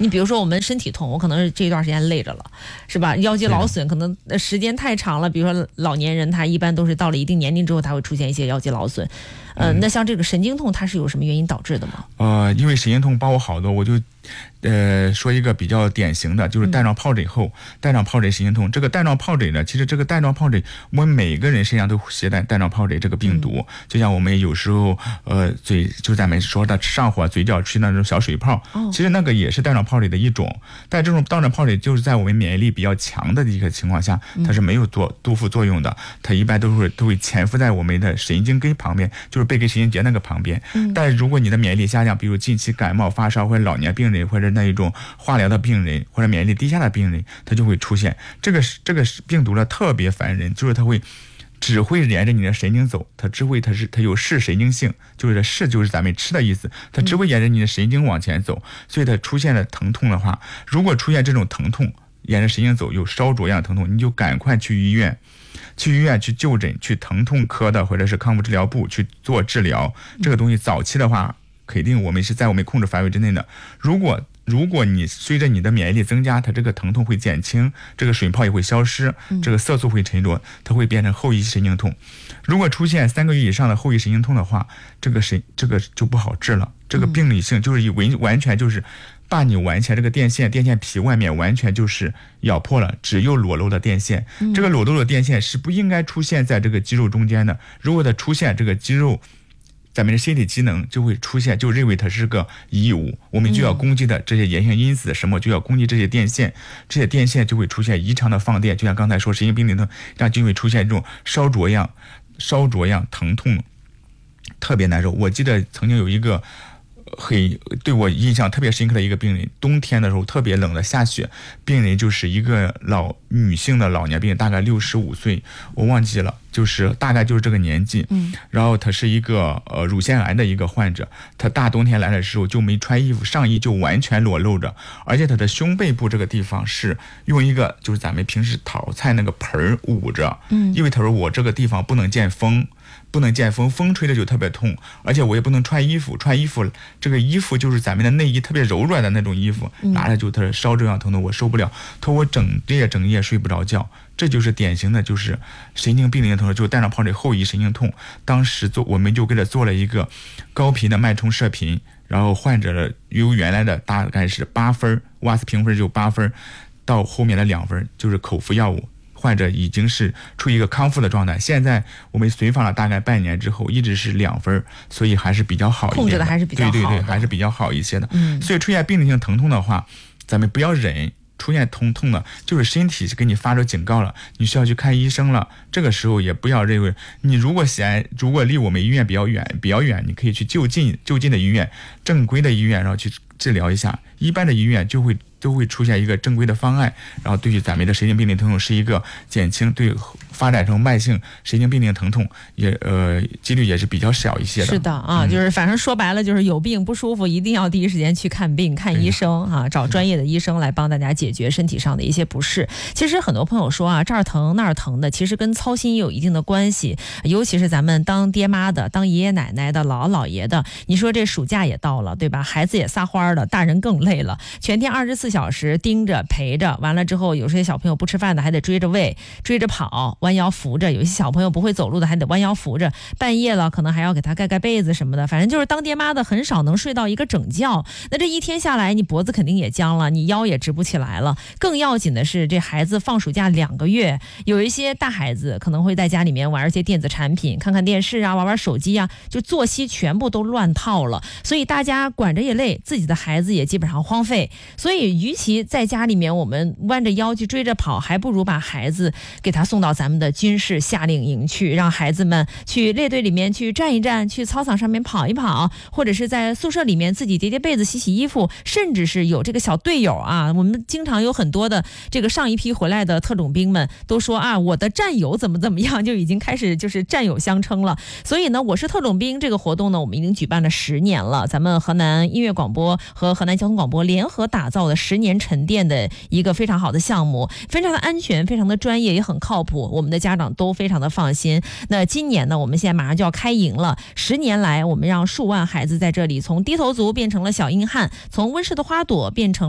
你比如说我们身体痛，我可能是这一段时间累着了，是吧？腰肌劳损可能时间太长了，比如说老年人他一般都是到了一定年龄之后，他会出现一些腰肌劳损。那像这个神经痛，它是有什么原因导致的吗？ 因为神经痛包括好多，我就说一个比较典型的，就是带状疱疹后，带状疱疹神经痛。这个带状疱疹呢，其实这个带状疱疹，我们每个人身上都携带带状疱疹这个病毒。就像我们有时候就咱们说的上火，嘴角出现那种小水泡，其实那个也是带状疱疹的一种。但这种带状疱疹就是在我们免疫力比较强的一个情况下，它是没有毒副作用的，它一般都会潜伏在我们的神经根旁边，就是背根神经节那个旁边。但是如果你的免疫力下降，比如近期感冒发烧，或者老年病人，或者那一种化疗的病人，或者免疫力低下的病人，它就会出现这个病毒呢特别烦人，就是它只会沿着你的神经走，它有视神经性，就是视就是咱们吃的意思，它只会沿着你的神经往前走，所以它出现了疼痛的话，如果出现这种疼痛，沿着神经走有烧灼样的疼痛，你就赶快去医院去就诊，去疼痛科的或者是康复治疗部去做治疗。这个东西早期的话，肯定我们是在我们控制范围之内的。如果你随着你的免疫力增加，它这个疼痛会减轻，这个水泡也会消失，这个色素会沉着，它会变成后遗神经痛。如果出现3个月以上的后遗神经痛的话，这个就不好治了。这个病理性就是完全就是把你完全这个电线皮外面完全就是咬破了，只有裸露的电线。这个裸露的电线是不应该出现在这个肌肉中间的。如果它出现，这个肌肉咱们的身体机能就会出现，就认为它是个异物，我们就要攻击的这些炎性因子什么，就要攻击这些电线，这些电线就会出现异常的放电，就像刚才说神经病理疼，让就会出现这种烧灼样疼痛，特别难受。我记得曾经有一个对我印象特别深刻的一个病人，冬天的时候特别冷的下雪，病人就是一个女性的老年病人，大概65岁，我忘记了，就是大概就是这个年纪。然后他是一个乳腺癌的一个患者，他大冬天来的时候就没穿衣服，上衣就完全裸露着，而且他的胸背部这个地方是用一个就是咱们平时炒菜那个盆捂着，因为他说我这个地方不能见风，风吹的就特别痛，而且我也不能穿衣服，这个衣服就是咱们的内衣特别柔软的那种衣服，拿着就它烧这样疼痛，我受不了，我整夜睡不着觉。这就是典型的就是神经病理疼痛，就是带状疱疹后遗神经痛。当时我们就给他做了一个高频的脉冲射频，然后患者的由原来的大概是8分，瓦斯评分就8分，到后面的2分，就是口服药物。患者已经是处于一个康复的状态，现在我们随访了大概半年之后，一直是2分，所以还是比较好一点的， 控制的还是比较好的， 对，还是比较好一些的。所以出现病理性疼痛的话，咱们不要忍，出现疼痛了，就是身体给你发出警告了，你需要去看医生了。这个时候也不要认为你如果离我们医院比较远，你可以去就近的医院，正规的医院，然后去治疗一下。一般的医院都会出现一个正规的方案，然后对于咱们的神经病理疼痛是一个减轻，对发展成慢性神经病理疼痛也几率也是比较小一些的。 是的啊，就是反正说白了就是有病不舒服一定要第一时间去看医生啊，找专业的医生来帮大家解决身体上的一些不适。其实很多朋友说啊，这儿疼那儿疼的，其实跟操心也有一定的关系，尤其是咱们当爹妈的、当爷爷奶奶的、姥姥姥爷的，你说这暑假也到了，对吧？孩子也撒欢了，大人更累了，全天24小时盯着陪着，完了之后有些小朋友不吃饭的还得追着喂，追着跑，弯腰扶着，有些小朋友不会走路的还得弯腰扶着，半夜了可能还要给他盖被子什么的，反正就是当爹妈的很少能睡到一个整觉。那这一天下来你脖子肯定也僵了，你腰也直不起来了。更要紧的是这孩子放暑假2个月，有一些大孩子可能会在家里面玩一些电子产品，看看电视啊，玩手机啊，就作息全部都乱套了，所以大家管着也累，自己的孩子也基本上荒废。所以与其在家里面我们弯着腰去追着跑，还不如把孩子给他送到咱们的军事夏令营去，让孩子们去列队里面去站一站，去操场上面跑一跑，或者是在宿舍里面自己叠叠被子、洗衣服，甚至是有这个小队友啊。我们经常有很多的这个上一批回来的特种兵们都说啊，我的战友怎么样，就已经开始就是战友相称了。所以呢，我是特种兵这个活动呢，我们已经举办了10年了。咱们河南音乐广播和河南交通广播联合打造的10年沉淀的一个非常好的项目，非常的安全，非常的专业，也很靠谱，我们的家长都非常的放心。那今年呢，我们现在马上就要开营了，10年来我们让数万孩子在这里从低头族变成了小硬汉，从温室的花朵变成